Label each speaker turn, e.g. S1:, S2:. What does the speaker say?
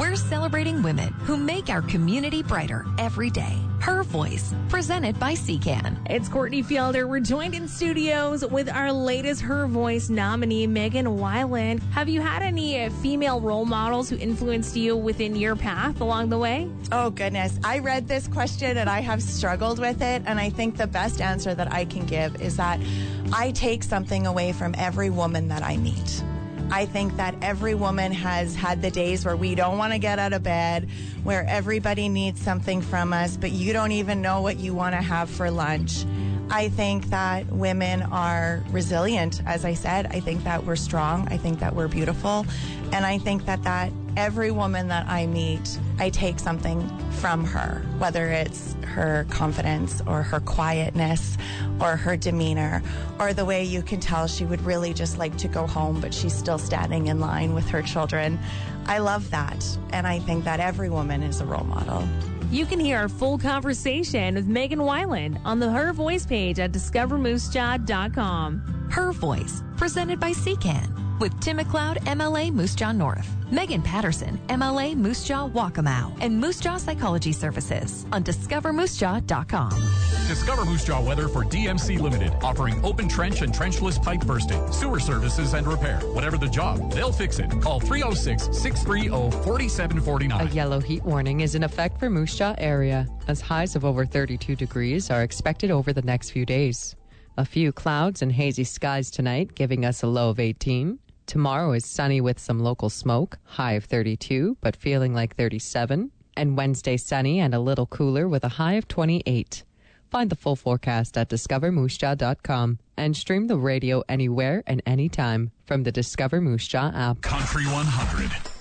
S1: We're celebrating women who make our community brighter every day. Her Voice, presented by CCAN.
S2: It's Courtney Fielder. We're joined in studios with our latest Her Voice nominee, Megan Weiland. Have you had any female role models who influenced you within your path along the way?
S3: Oh, goodness. I read this question and I have struggled with it. And I think the best answer that I can give is that I take something away from every woman that I meet. I think that every woman has had the days where we don't want to get out of bed, where everybody needs something from us, but you don't even know what you want to have for lunch. I think that women are resilient. As I said, I think that we're strong. I think that we're beautiful. And I think that every woman that I meet, I take something from her, whether it's her confidence or her quietness or her demeanor or the way you can tell she would really just like to go home, but she's still standing in line with her children. I love that. And I think that every woman is a role model.
S2: You can hear our full conversation with Megan Weiland on the Her Voice page at discovermoosejaw.com.
S1: Her Voice, presented by CCAN. With Tim McLeod, MLA Moose Jaw North, Megan Patterson, MLA Moose Jaw Waccamaw, and Moose Jaw Psychology Services on discovermoosejaw.com.
S4: Discover Moose Jaw Weather for DMC Limited, offering open trench and trenchless pipe bursting, sewer services and repair. Whatever the job, they'll fix it. Call 306-630-4749.
S5: A yellow heat warning is in effect for Moose Jaw area, as highs of over 32 degrees are expected over the next few days. A few clouds and hazy skies tonight, giving us a low of 18. Tomorrow is sunny with some local smoke, high of 32, but feeling like 37. And Wednesday sunny and a little cooler with a high of 28. Find the full forecast at discovermoosejaw.com and stream the radio anywhere and anytime from the Discover Moose Jaw app.
S4: Country 100.